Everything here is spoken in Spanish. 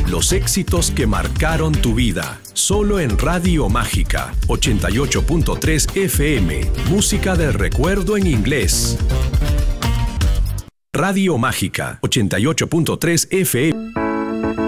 Los éxitos que marcaron tu vida. Solo en Radio Mágica 88.3 FM. Música del recuerdo en inglés. Radio Mágica 88.3 FM.